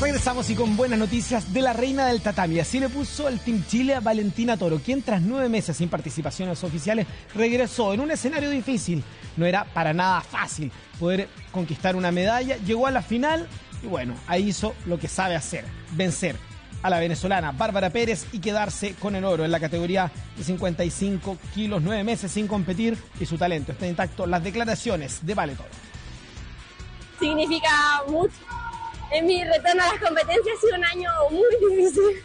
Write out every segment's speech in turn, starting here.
Regresamos y con buenas noticias de la reina del tatami. Así le puso el Team Chile a Valentina Toro, quien tras 9 meses sin participaciones oficiales regresó en un escenario difícil. No era para nada fácil poder conquistar una medalla. Llegó a la final y bueno, ahí hizo lo que sabe hacer, vencer a la venezolana Bárbara Pérez y quedarse con el oro en la categoría de 55 kilos, 9 meses sin competir y su talento está intacto. Las declaraciones de Vale Toro. Significa mucho. En mi retorno a las competencias ha sido un año muy difícil.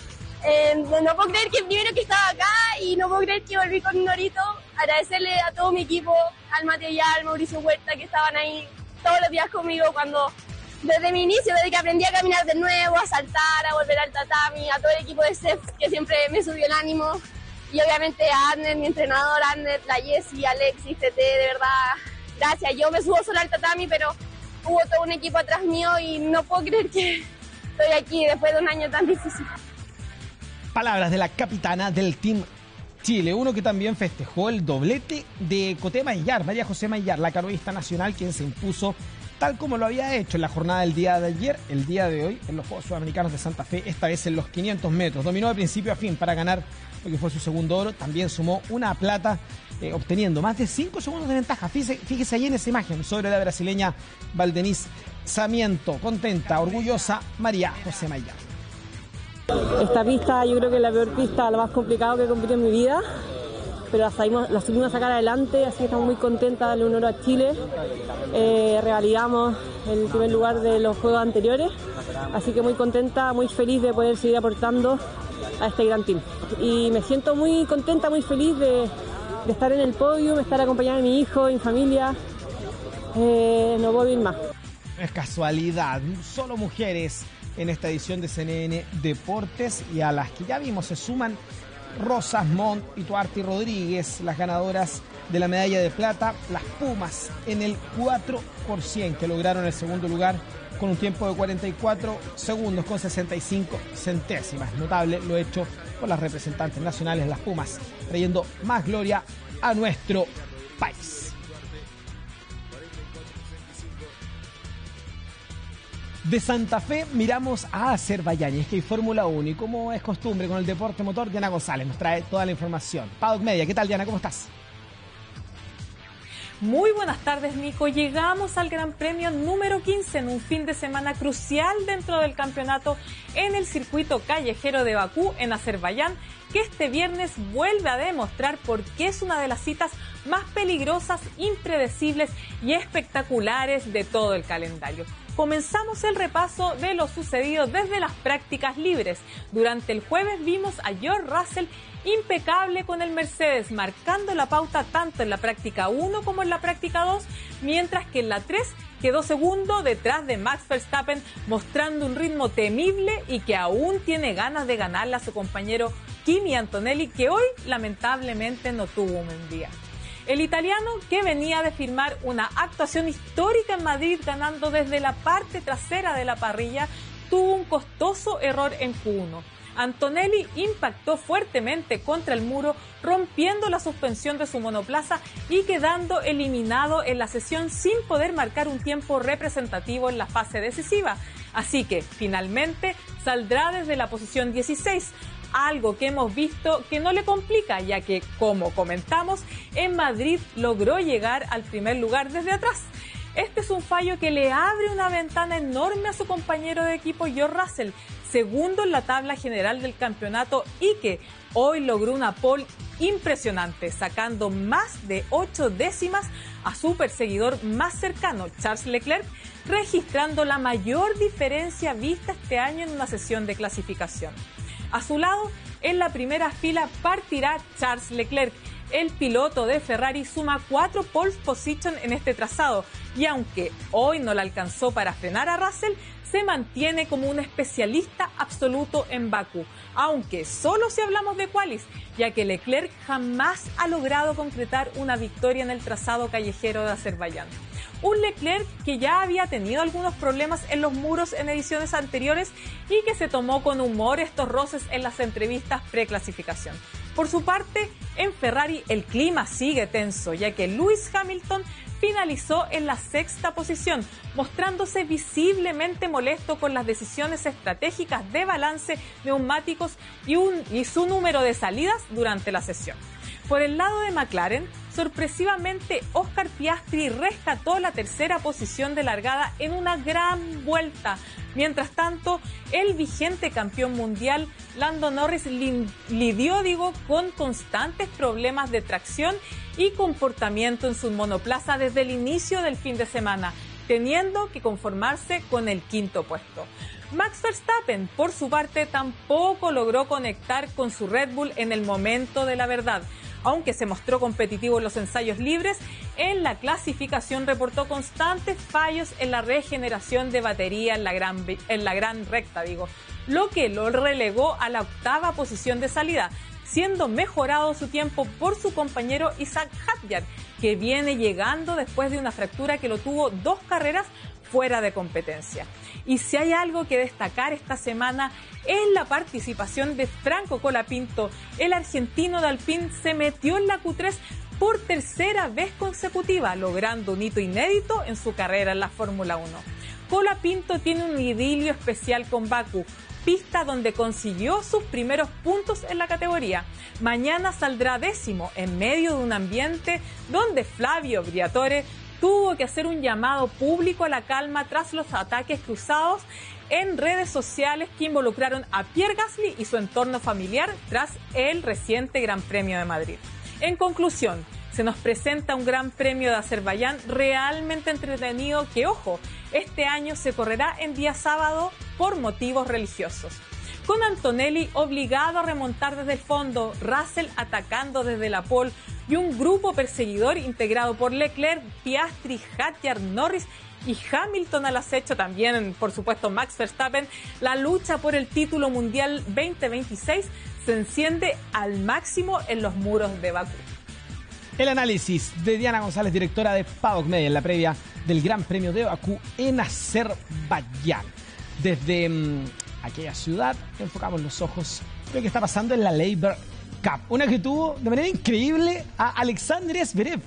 No puedo creer que primero que estaba acá y no puedo creer que volví con un orito. Agradecerle a todo mi equipo, al material, Mauricio Huerta, que estaban ahí todos los días conmigo desde mi inicio, desde que aprendí a caminar de nuevo, a saltar, a volver al tatami, a todo el equipo de CEF que siempre me subió el ánimo. Y obviamente a Arnet, mi entrenador, Arnet, la Jessie, Alexis, TT, de verdad, gracias. Yo me subo sola al tatami, pero hubo todo un equipo atrás mío y no puedo creer que estoy aquí después de un año tan difícil. Palabras de la capitana del Team Chile, uno que también festejó el doblete de Coté Maillar, María José Maillar, la canoísta nacional, quien se impuso tal como lo había hecho en la jornada del día de ayer, el día de hoy, en los Juegos Sudamericanos de Santa Fe, esta vez en los 500 metros. Dominó de principio a fin para ganar lo que fue su segundo oro, también sumó una plata, obteniendo más de 5 segundos de ventaja. Fíjese ahí en esa imagen sobre la brasileña Valdenise Sarmiento. Contenta, orgullosa, María José Maillar. Esta pista yo creo que es la peor pista, la más complicada que competí en mi vida, pero la supimos sacar adelante, así que estamos muy contentas de darle un oro a Chile. Revalidamos el primer lugar de los juegos anteriores, así que muy contenta, muy feliz de poder seguir aportando a este gran team. Y me siento muy contenta, muy feliz de estar en el podio, de estar acompañada de mi hijo, mi familia. No puedo ir más. Es casualidad, solo mujeres en esta edición de CNN Deportes, y a las que ya vimos se suman Rosas Montt y Tuarty Rodríguez, las ganadoras de la medalla de plata, las Pumas en el 4%, que lograron el segundo lugar con un tiempo de 44 segundos con 65 centésimas. Notable lo hecho por las representantes nacionales, las Pumas, trayendo más gloria a nuestro país. De Santa Fe miramos a Azerbaiyán, y es que hay Fórmula 1 y como es costumbre con el deporte motor, Diana González nos trae toda la información. Paddock Media, ¿qué tal, Diana? ¿Cómo estás? Muy buenas tardes, Nico. Llegamos al Gran Premio número 15 en un fin de semana crucial dentro del campeonato en el circuito callejero de Bakú, en Azerbaiyán, que este viernes vuelve a demostrar por qué es una de las citas más peligrosas, impredecibles y espectaculares de todo el calendario. Comenzamos el repaso de lo sucedido desde las prácticas libres. Durante el jueves vimos a George Russell impecable con el Mercedes, marcando la pauta tanto en la práctica 1 como en la práctica 2, mientras que en la 3 quedó segundo detrás de Max Verstappen, mostrando un ritmo temible y que aún tiene ganas de ganarle a su compañero Kimi Antonelli, que hoy lamentablemente no tuvo un buen día. El italiano, que venía de firmar una actuación histórica en Madrid ganando desde la parte trasera de la parrilla, tuvo un costoso error en Q1. Antonelli impactó fuertemente contra el muro, rompiendo la suspensión de su monoplaza y quedando eliminado en la sesión sin poder marcar un tiempo representativo en la fase decisiva. Así que, finalmente, saldrá desde la posición 16, algo que hemos visto que no le complica, ya que, como comentamos, en Madrid logró llegar al primer lugar desde atrás. Este es un fallo que le abre una ventana enorme a su compañero de equipo George Russell, segundo en la tabla general del campeonato, y que hoy logró una pole impresionante, sacando más de 8 décimas a su perseguidor más cercano, Charles Leclerc, registrando la mayor diferencia vista este año en una sesión de clasificación. A su lado, en la primera fila partirá Charles Leclerc. El piloto de Ferrari suma 4 pole position en este trazado, y aunque hoy no le alcanzó para frenar a Russell, se mantiene como un especialista absoluto en Bakú, aunque solo si hablamos de qualis, ya que Leclerc jamás ha logrado concretar una victoria en el trazado callejero de Azerbaiyán. Un Leclerc que ya había tenido algunos problemas en los muros en ediciones anteriores y que se tomó con humor estos roces en las entrevistas preclasificación. Por su parte, en Ferrari el clima sigue tenso, ya que Lewis Hamilton finalizó en la 6ª posición, mostrándose visiblemente molesto con las decisiones estratégicas de balance, neumáticos y su número de salidas durante la sesión. Por el lado de McLaren, sorpresivamente Oscar Piastri rescató la 3ª posición de largada en una gran vuelta. Mientras tanto, el vigente campeón mundial Lando Norris lidió con constantes problemas de tracción y comportamiento en su monoplaza desde el inicio del fin de semana, teniendo que conformarse con el 5º puesto. Max Verstappen, por su parte, tampoco logró conectar con su Red Bull en el momento de la verdad. Aunque se mostró competitivo en los ensayos libres, en la clasificación reportó constantes fallos en la regeneración de batería en la gran recta, lo que lo relegó a la 8ª posición de salida, siendo mejorado su tiempo por su compañero Isaac Hadjar, que viene llegando después de una fractura que lo tuvo 2 carreras fuera de competencia. Y si hay algo que destacar esta semana es la participación de Franco Colapinto. El argentino de Alpine se metió en la Q3 por 3ª vez consecutiva, logrando un hito inédito en su carrera en la Fórmula 1. Colapinto tiene un idilio especial con Bakú, pista donde consiguió sus primeros puntos en la categoría. Mañana saldrá 10º en medio de un ambiente donde Flavio Briatore tuvo que hacer un llamado público a la calma tras los ataques cruzados en redes sociales que involucraron a Pierre Gasly y su entorno familiar tras el reciente Gran Premio de Madrid. En conclusión, se nos presenta un Gran Premio de Azerbaiyán realmente entretenido que, ojo, este año se correrá en día sábado por motivos religiosos. Con Antonelli obligado a remontar desde el fondo, Russell atacando desde la pole y un grupo perseguidor integrado por Leclerc, Piastri, Hadjar, Norris y Hamilton al acecho, también por supuesto Max Verstappen, la lucha por el título mundial 2026 se enciende al máximo en los muros de Bakú. El análisis de Diana González, directora de Paddock Media, en la previa del Gran Premio de Bakú en Azerbaiyán. Desde aquella ciudad enfocamos los ojos en lo que está pasando en la Labour Cup. Una que tuvo de manera increíble a Alexander Zverev,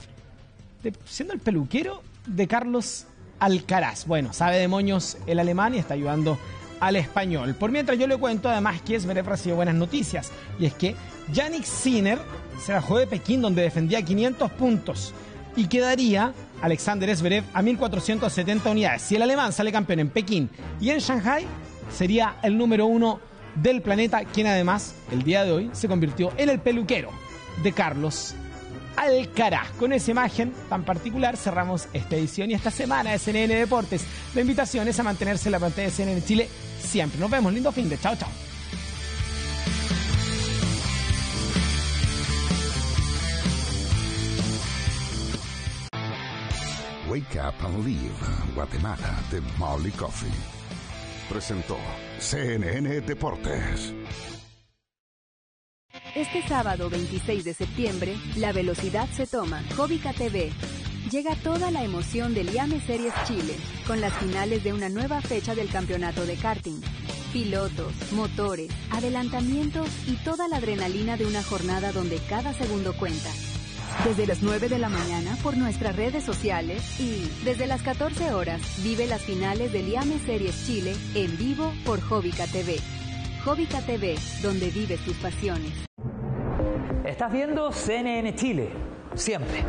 siendo el peluquero de Carlos Alcaraz. Bueno, sabe de moños el alemán y está ayudando al español. Por mientras yo le cuento además que Zverev recibe buenas noticias, y es que Jannik Sinner se bajó de Pekín, donde defendía 500 puntos, y quedaría Alexander Zverev a 1.470 unidades. Si el alemán sale campeón en Pekín y en Shanghái, sería el número 1 del planeta, quien además el día de hoy se convirtió en el peluquero de Carlos Alcaraz. Con esa imagen tan particular cerramos esta edición y esta semana de CNN Deportes. La invitación es a mantenerse en la pantalla de CNN Chile siempre. Nos vemos, lindo fin de chao, chao. Wake Up and Live, Guatemala, de Molly Coffee. Presentó CNN Deportes. Este sábado 26 de septiembre, la velocidad se toma. Jovica TV. Llega toda la emoción del IAME Series Chile, con las finales de una nueva fecha del campeonato de karting. Pilotos, motores, adelantamientos y toda la adrenalina de una jornada donde cada segundo cuenta. Desde las 9 de la mañana por nuestras redes sociales y desde las 14 horas vive las finales del IAME Series Chile en vivo por Jovica TV. Jovica TV, donde vives tus pasiones. Estás viendo CNN Chile, siempre.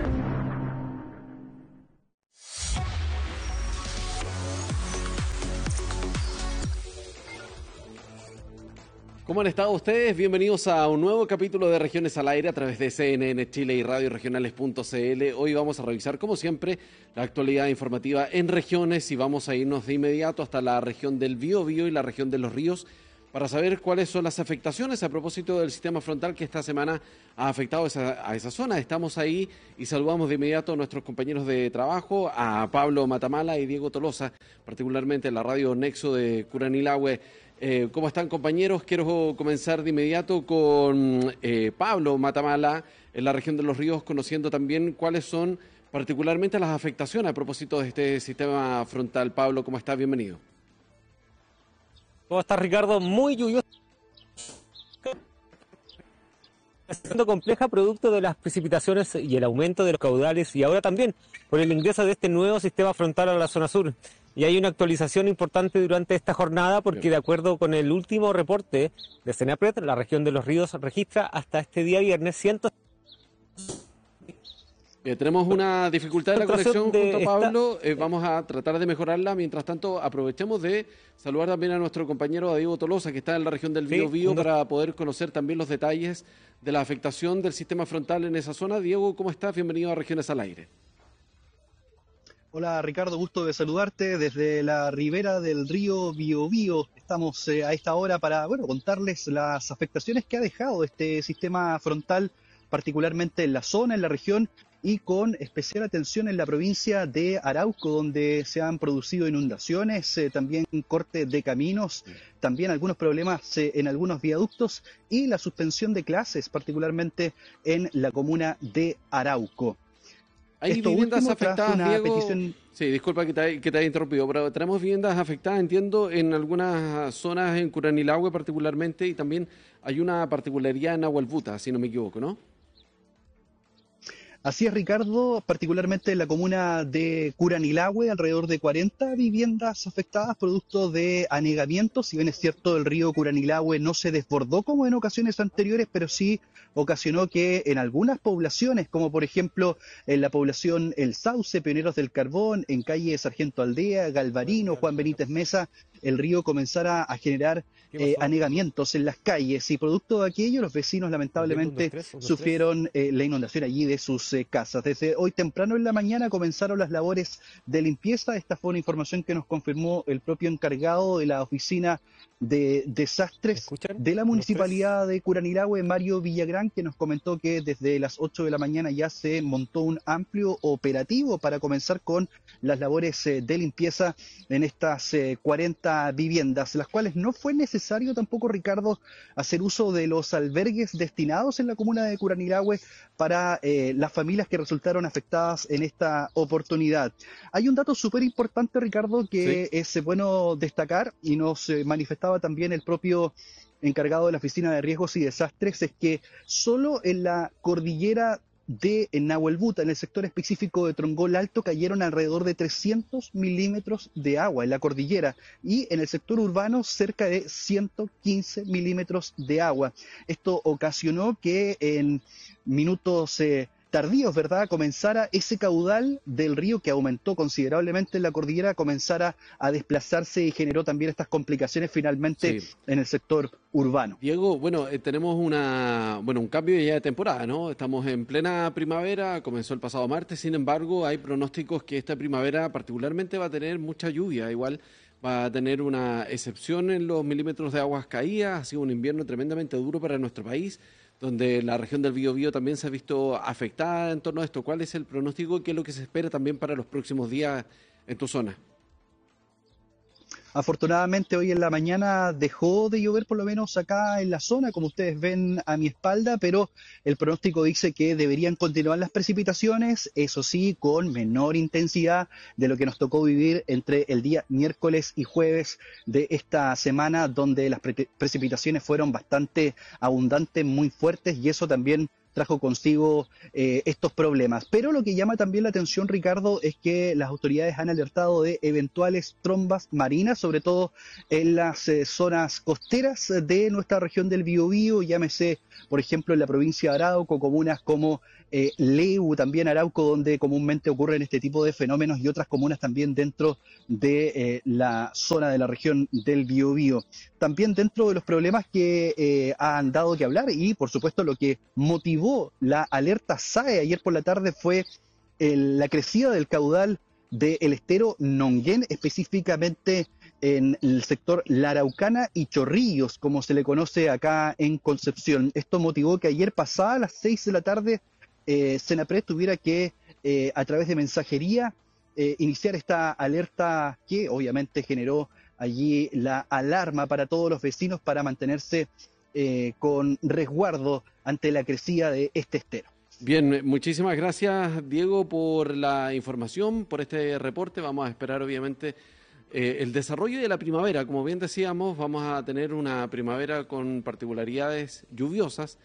¿Cómo han estado ustedes? Bienvenidos a un nuevo capítulo de Regiones al Aire a través de CNN Chile y radioregionales.cl. Hoy vamos a revisar, como siempre, la actualidad informativa en regiones y vamos a irnos de inmediato hasta la región del Biobío y la región de Los Ríos para saber cuáles son las afectaciones a propósito del sistema frontal que esta semana ha afectado a esa zona. Estamos ahí y saludamos de inmediato a nuestros compañeros de trabajo, a Pablo Matamala y Diego Tolosa, particularmente en la radio Nexo de Curanilahue. ¿Cómo están, compañeros? Quiero comenzar de inmediato con Pablo Matamala en la región de Los Ríos, conociendo también cuáles son particularmente las afectaciones a propósito de este sistema frontal. Pablo, ¿cómo estás? Bienvenido. ¿Cómo estás, Ricardo? Muy lluvioso. siendo compleja producto de las precipitaciones y el aumento de los caudales y ahora también por el ingreso de este nuevo sistema frontal a la zona sur. Y hay una actualización importante durante esta jornada porque de acuerdo con el último reporte de Senapred, la región de Los Ríos registra hasta este día viernes tenemos una dificultad de la conexión junto a Pablo, vamos a tratar de mejorarla. Mientras tanto, aprovechemos de saludar también a nuestro compañero Diego Tolosa, que está en la región del Biobío, para poder conocer también los detalles de la afectación del sistema frontal en esa zona. Diego, ¿cómo estás? Bienvenido a Regiones al Aire. Hola Ricardo, gusto de saludarte desde la ribera del río Biobío. Estamos a esta hora para contarles las afectaciones que ha dejado este sistema frontal, particularmente en la zona, en la región, y con especial atención en la provincia de Arauco, donde se han producido inundaciones, también corte de caminos, también algunos problemas en algunos viaductos y la suspensión de clases, particularmente en la comuna de Arauco. ¿Hay viviendas afectadas, Diego? Sí, disculpa que te haya interrumpido, pero tenemos viviendas afectadas, entiendo, en algunas zonas en Curanilahue particularmente, y también hay una particularidad en Nahuelbuta, si no me equivoco, ¿no? Así es, Ricardo, particularmente en la comuna de Curanilahue, alrededor de 40 viviendas afectadas producto de anegamientos. Si bien es cierto, el río Curanilahue no se desbordó como en ocasiones anteriores, pero sí ocasionó que en algunas poblaciones, como por ejemplo en la población El Sauce, Pioneros del Carbón, en calle Sargento Aldea, Galvarino, Juan Benítez Mesa, el río comenzara a generar anegamientos en las calles, y producto de aquello los vecinos lamentablemente sufrieron la inundación allí de sus casas. Desde hoy temprano en la mañana comenzaron las labores de limpieza. Esta fue una información que nos confirmó el propio encargado de la oficina de desastres de la municipalidad de Curanilahue, Mario Villagrán, que nos comentó que desde las 8 de la mañana ya se montó un amplio operativo para comenzar con las labores de limpieza en estas 40 viviendas, las cuales no fue necesario tampoco, Ricardo, hacer uso de los albergues destinados en la comuna de Curanilahue para las familias que resultaron afectadas en esta oportunidad. Hay un dato súper importante, Ricardo, que es bueno destacar, y nos manifestaba también el propio encargado de la Oficina de Riesgos y Desastres, es que solo en la cordillera de Nahuelbuta, en el sector específico de Trongol Alto, cayeron alrededor de 300 milímetros de agua en la cordillera, y en el sector urbano cerca de 115 milímetros de agua. Esto ocasionó que en minutos tardíos, ¿verdad?, comenzara ese caudal del río que aumentó considerablemente en la cordillera, comenzara a desplazarse y generó también estas complicaciones finalmente en el sector urbano. Diego, tenemos un cambio ya de temporada, ¿no? Estamos en plena primavera, comenzó el pasado martes, sin embargo, hay pronósticos que esta primavera particularmente va a tener mucha lluvia, igual va a tener una excepción en los milímetros de aguas caídas. Ha sido un invierno tremendamente duro para nuestro país, donde la región del Biobío también se ha visto afectada en torno a esto. ¿Cuál es el pronóstico y qué es lo que se espera también para los próximos días en tu zona? Afortunadamente hoy en la mañana dejó de llover, por lo menos acá en la zona, como ustedes ven a mi espalda, pero el pronóstico dice que deberían continuar las precipitaciones, eso sí, con menor intensidad de lo que nos tocó vivir entre el día miércoles y jueves de esta semana, donde las precipitaciones fueron bastante abundantes, muy fuertes, y eso también trajo consigo estos problemas. Pero lo que llama también la atención, Ricardo, es que las autoridades han alertado de eventuales trombas marinas, sobre todo en las zonas costeras de nuestra región del Biobío, llámese, por ejemplo, en la provincia de Arauco, comunas como Leu, también Arauco, donde comúnmente ocurren este tipo de fenómenos, y otras comunas también dentro de la zona de la región del Biobío. También dentro de los problemas que han dado que hablar, y por supuesto lo que motivó la alerta SAE ayer por la tarde, fue la crecida del caudal del estero Nonguén, específicamente en el sector La Araucana y Chorrillos, como se le conoce acá en Concepción. Esto motivó que ayer pasada a las 6 de la tarde Senapred tuviera que, a través de mensajería, iniciar esta alerta que obviamente generó allí la alarma para todos los vecinos para mantenerse con resguardo ante la crecida de este estero. Bien, muchísimas gracias, Diego, por la información, por este reporte. Vamos a esperar obviamente el desarrollo de la primavera. Como bien decíamos, vamos a tener una primavera con particularidades lluviosas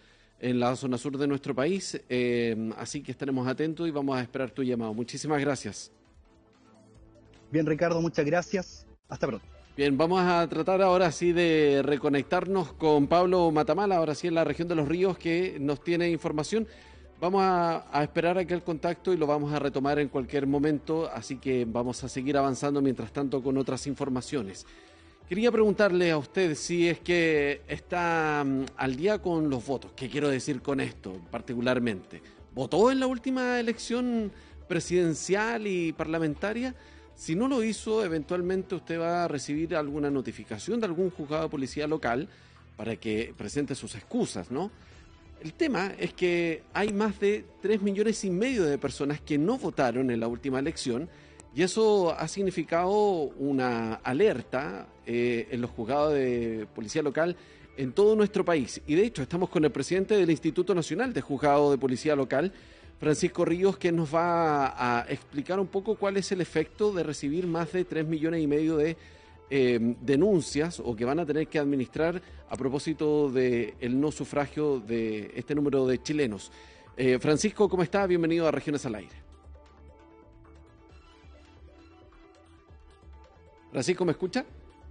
en la zona sur de nuestro país, así que estaremos atentos y vamos a esperar tu llamado. Muchísimas gracias. Bien, Ricardo, muchas gracias. Hasta pronto. Bien, vamos a tratar ahora sí de reconectarnos con Pablo Matamala, ahora sí en la región de Los Ríos, que nos tiene información. Vamos a esperar aquel contacto y lo vamos a retomar en cualquier momento, así que vamos a seguir avanzando mientras tanto con otras informaciones. Quería preguntarle a usted si es que está al día con los votos. ¿Qué quiero decir con esto particularmente? ¿Votó en la última elección presidencial y parlamentaria? Si no lo hizo, eventualmente usted va a recibir alguna notificación de algún juzgado de policía local para que presente sus excusas, ¿no? El tema es que hay más de 3,5 millones de personas que no votaron en la última elección y eso ha significado una alerta en los juzgados de policía local en todo nuestro país. Y de hecho estamos con el presidente del Instituto Nacional de Juzgados de Policía Local, Francisco Ríos, que nos va a explicar un poco cuál es el efecto de recibir más de 3,5 millones de denuncias o que van a tener que administrar a propósito del no sufragio de este número de chilenos. Francisco, ¿cómo está? Bienvenido a Regiones al Aire. Francisco, ¿me escucha?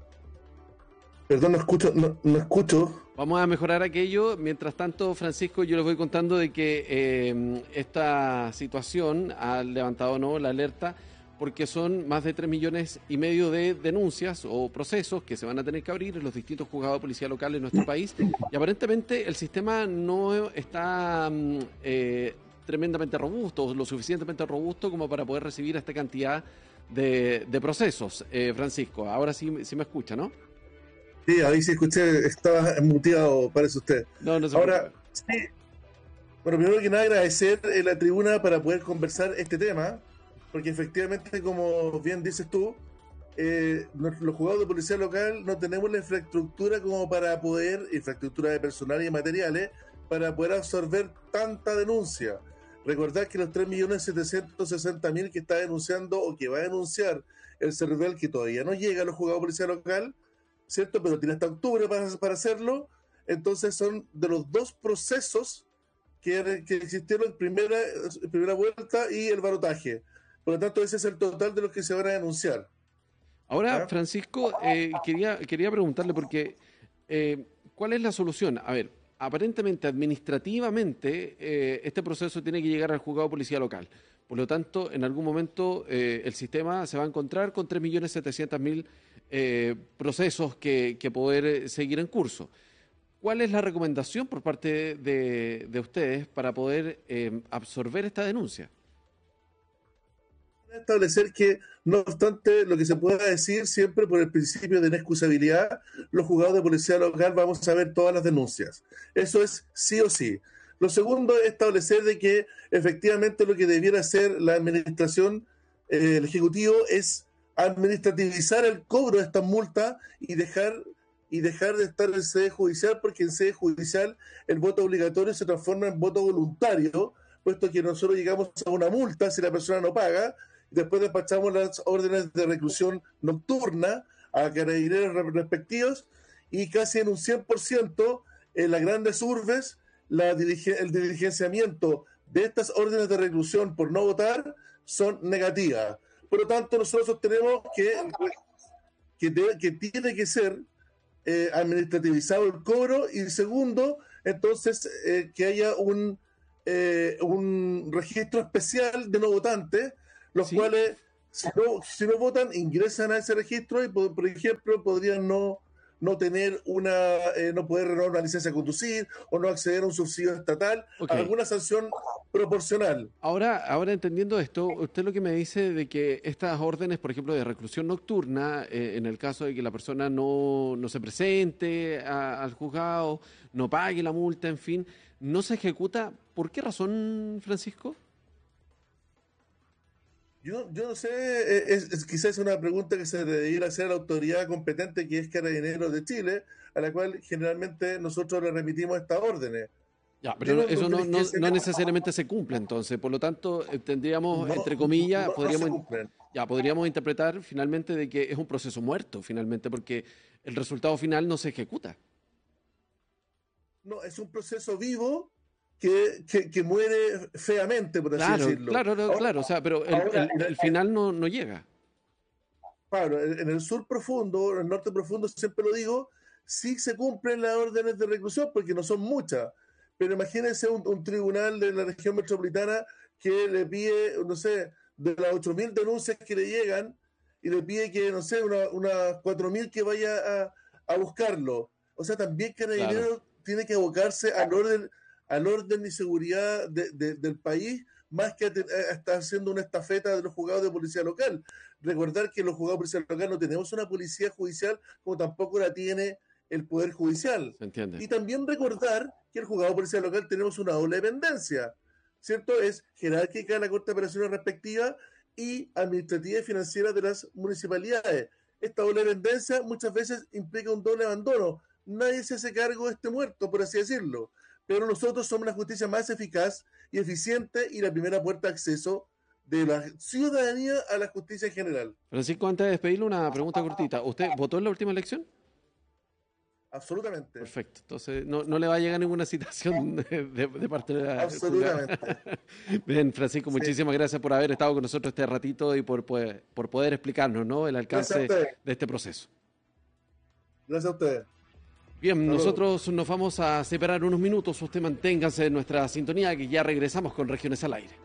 Perdón, no escucho. Vamos a mejorar aquello. Mientras tanto, Francisco, yo les voy contando de que esta situación ha levantado la alerta porque son más de 3,5 millones de denuncias o procesos que se van a tener que abrir en los distintos juzgados de policía local en nuestro país y aparentemente el sistema no está tremendamente robusto, lo suficientemente robusto como para poder recibir esta cantidad de procesos. Francisco, ahora sí me escucha, ¿no? Sí, ahí sí escuché, estaba muteado, parece usted. No se ahora, sí. Bueno, primero que nada agradecer la tribuna para poder conversar este tema, porque efectivamente, como bien dices tú, los juzgados de policía local no tenemos la infraestructura como para poder, infraestructura de personal y de materiales, para poder absorber tanta denuncia. Recordad que los 3.760.000 que está denunciando o que va a denunciar el CERVEL, que todavía no llega a los juzgados de policía local, ¿cierto? Pero tiene hasta octubre para hacerlo. Entonces son de los dos procesos que existieron en primera vuelta y el balotaje. Por lo tanto, ese es el total de los que se van a denunciar. Ahora, Francisco, quería preguntarle porque ¿cuál es la solución? A ver, aparentemente, administrativamente, este proceso tiene que llegar al juzgado de policía local. Por lo tanto, en algún momento el sistema se va a encontrar con 3.700.000 procesos que poder seguir en curso. ¿Cuál es la recomendación por parte de ustedes para poder absorber esta denuncia? Establecer que, no obstante lo que se pueda decir siempre por el principio de inexcusabilidad, los juzgados de policía local vamos a ver todas las denuncias. Eso es sí o sí. Lo segundo es establecer de que efectivamente lo que debiera hacer la administración, el Ejecutivo, es administrativizar el cobro de estas multas y dejar de estar en sede judicial, porque en sede judicial el voto obligatorio se transforma en voto voluntario, puesto que nosotros llegamos a una multa si la persona no paga. Después despachamos las órdenes de reclusión nocturna a carabineros respectivos y casi en un 100% en las grandes urbes el diligenciamiento de estas órdenes de reclusión por no votar son negativas. Por lo tanto, nosotros sostenemos que tiene que ser administrativizado el cobro y segundo, entonces, que haya un registro especial de no votantes, los cuales, si no votan, ingresan a ese registro y, por ejemplo, podrían no tener no poder renovar una licencia de conducir o no acceder a un subsidio estatal, a alguna sanción proporcional. Ahora entendiendo esto, usted lo que me dice de que estas órdenes, por ejemplo, de reclusión nocturna, en el caso de que la persona no se presente al juzgado, no pague la multa, en fin, no se ejecuta. ¿Por qué razón, Francisco? Yo no sé, quizás es una pregunta que se debería hacer a la autoridad competente, que es Carabineros de Chile, a la cual generalmente nosotros le remitimos estas órdenes. Ya, pero eso no necesariamente se cumple, entonces, por lo tanto, tendríamos, entre comillas, podríamos interpretar finalmente de que es un proceso muerto, finalmente, porque el resultado final no se ejecuta. No, es un proceso vivo que muere feamente, por así decirlo. Claro, o sea, pero el final no llega. Claro, en el sur profundo, en el norte profundo, siempre lo digo, sí se cumplen las órdenes de reclusión, porque no son muchas. Pero imagínense un tribunal de la región metropolitana que le pide, no sé, de las 8.000 denuncias que le llegan, y le pide que, no sé, unas 4.000 que vaya a buscarlo. O sea, también Carabineros tiene que abocarse al orden y seguridad del país, más que a estar haciendo una estafeta de los juzgados de policía local. Recordar que los juzgados de policía local no tenemos una policía judicial, como tampoco la tiene el Poder Judicial. ¿Se entiende? Y también recordar que el juzgado de policía local tenemos una doble dependencia, ¿cierto? Es jerárquica la Corte de Operaciones respectiva y administrativa y financiera de las municipalidades. Esta doble dependencia muchas veces implica un doble abandono. Nadie se hace cargo de este muerto, por así decirlo. Pero nosotros somos la justicia más eficaz y eficiente y la primera puerta de acceso de la ciudadanía a la justicia en general. Francisco, antes de despedirle, una pregunta cortita. ¿Usted votó en la última elección? Absolutamente. Perfecto. Entonces, no le va a llegar ninguna citación de parte de la... Absolutamente. Bien, Francisco, muchísimas gracias por haber estado con nosotros este ratito y por poder explicarnos, ¿no?, el alcance de este proceso. Gracias a ustedes. Bien, nosotros nos vamos a separar unos minutos. Usted manténgase en nuestra sintonía, que ya regresamos con Regiones al Aire.